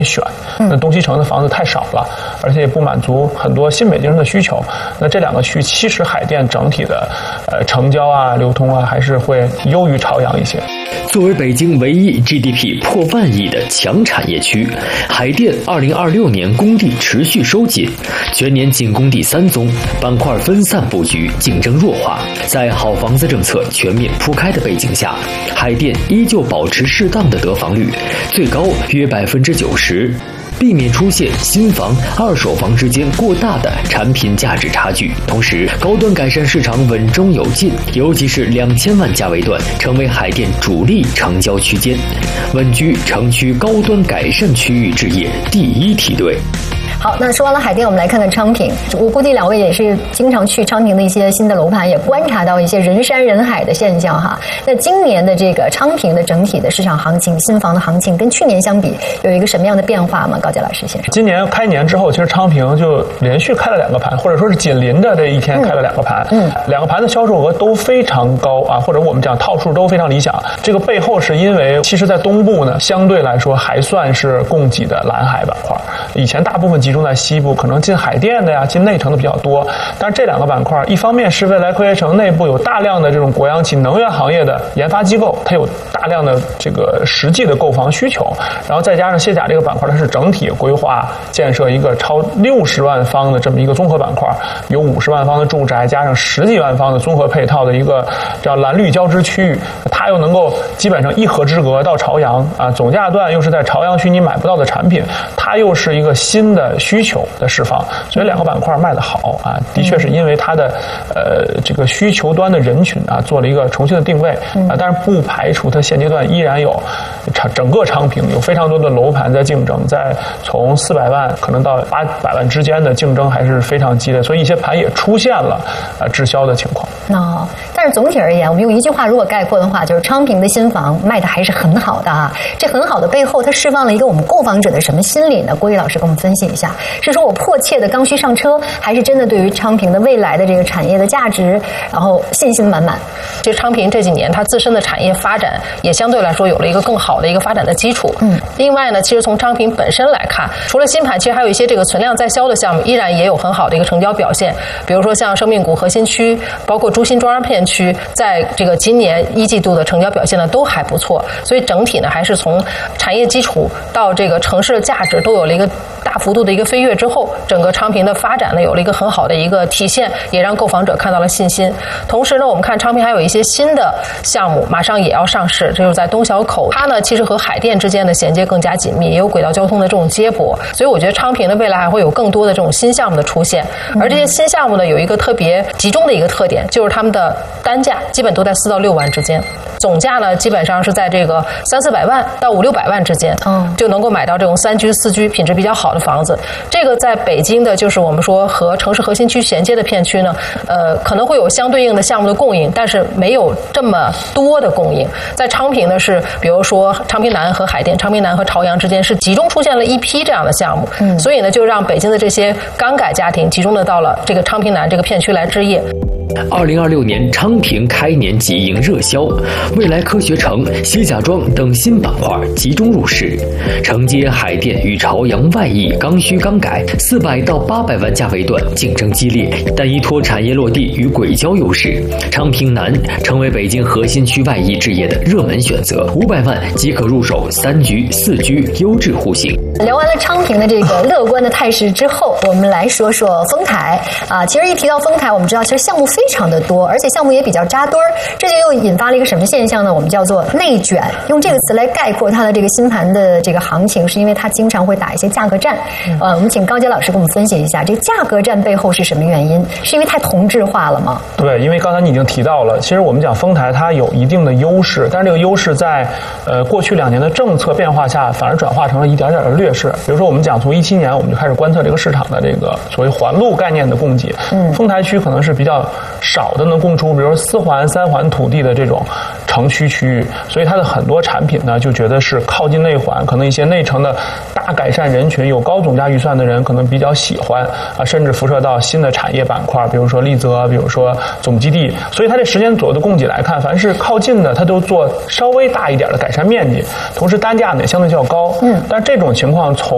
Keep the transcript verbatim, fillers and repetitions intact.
选。那东西城的房子太少了，而且也不满足很多新北京人的需求。那这两个区其实海淀整体的呃成交啊、流通啊，还是会优于朝阳一些。 作为北京唯一 G D P 破万亿的强产业区，海淀二零二六年工地持续收紧，全年仅工地三宗，板块分散布局，竞争弱化。在好房子政策全面铺开的背景下，海淀依旧保持适当的得房率，最高约百分之九十。避免出现新房、二手房之间过大的产品价值差距，同时高端改善市场稳中有进，尤其是两千万价位段成为海淀主力成交区间，稳居城区高端改善区域置业第一梯队。 好，那说完了海淀，我们来看看昌平。我估计两位也是经常去昌平的一些新的楼盘，也观察到一些人山人海的现象哈。那今年的这个昌平的整体的市场行情，新房的行情跟去年相比，有一个什么样的变化吗？高杰老师先说。 今年开年之后，其实昌平就连续开了两个盘，或者说是紧邻着这一天开了两个盘，嗯，两个盘的销售额都非常高啊，或者我们讲套数都非常理想。这个背后是因为，其实在东部呢，相对来说还算是供给的蓝海板块，以前大部分集中在西部，可能进海淀的呀、进内城的比较多。但是这两个板块，一方面是未来科学城内部有大量的这种国央企能源行业的研发机构，它有大量的这个实际的购房需求，然后再加上卸甲这个板块，它是整体规划建设一个超六十万方的这么一个综合板块，有五十万方的住宅，加上十几万方的综合配套的一个叫蓝绿交织区域，它又能够基本上一河之隔到朝阳啊，总价段又是在朝阳区你买不到的产品，它又是一个新的需求的释放，所以两个板块卖得好啊，的确是因为它的呃这个需求端的人群啊做了一个重新的定位啊，但是不排除它现阶段依然有整个昌平有非常多的楼盘在竞争，在从四百万可能到八百万之间的竞争还是非常激烈，所以一些盘也出现了啊滞销的情况。 哦，但是总体而言，我们用一句话如果概括的话，就是昌平的新房卖的还是很好的啊。这很好的背后，它释放了一个我们购房者的什么心理呢？郭毅老师给我们分析一下，是说我迫切的刚需上车，还是真的对于昌平的未来的这个产业的价值，然后信心满满？ 就昌平这几年它自身的产业发展也相对来说有了一个更好的一个发展的基础。嗯，另外呢，其实从昌平本身来看，除了新盘，其实还有一些这个存量在销的项目，依然也有很好的一个成交表现。比如说像生命谷核心区，包括珠心中央片区，在这个今年一季度的成交表现呢都还不错。所以整体呢，还是从产业基础到这个城市的价值都有了一个大幅度的一个飞跃之后，整个昌平的发展呢有了一个很好的一个体现，也让购房者看到了信心。同时呢，我们看昌平还有一些新的项目马上也要上市，这就是在东小口，它呢其实和海淀之间的衔接更加紧密，也有轨道交通的这种接驳，所以我觉得昌平的未来还会有更多的这种新项目的出现。而这些新项目呢有一个特别集中的一个特点，就是他们的单价基本都在四到六万之间，总价呢基本上是在这个三四百万到五六百万之间，就能够买到这种三居四居品质比较好的房子。这个在北京的就是我们说和城市核心区衔接的片区呢，呃，可能会有相对应的项目的供应，但是没有这么多的供应。在昌平呢是，比如说昌平南和海淀、昌平南和朝阳之间是集中出现了一批这样的项目，嗯，所以呢就让北京的这些刚改家庭集中的到了这个昌平南这个片区来置业。 二零二六年昌平开年即迎热销，未来科学城、西甲庄等新板块集中入市，承接海淀与朝阳外溢刚需刚改，四百到八百万价位段竞争激烈，但依托产业落地与轨交优势，昌平南成为北京核心区外溢置业的热门选择，五百万即可入手三居四居优质户型。 聊完了昌平的这个乐观的态势之后，我们来说说丰台啊。其实一提到丰台，我们知道其实项目非常的多，而且项目也比较扎堆儿，这就又引发了一个什么现象呢？我们叫做内卷。用这个词来概括它的这个新盘的这个行情，是因为它经常会打一些价格战。呃，我们请高杰老师给我们分析一下，这个价格战背后是什么原因？是因为太同质化了吗？对，因为刚才你已经提到了，其实我们讲丰台它有一定的优势，但是这个优势在呃过去两年的政策变化下，反而转化成了一点点的劣势。比如说，我们讲从一七年我们就开始观测这个市场的这个所谓环路概念的供给，嗯，丰台区可能是比较少的能供出，比如说四环、三环土地的这种城区区域，所以它的很多产品呢就觉得是靠近内环，可能一些内城的大改善人群有高总价预算的人可能比较喜欢啊，甚至辐射到新的产业板块，比如说丽泽，比如说总基地，所以它这时间左右的供给来看，凡是靠近的它都做稍微大一点的改善面积，同时单价呢也相对较高，嗯，但这种情况从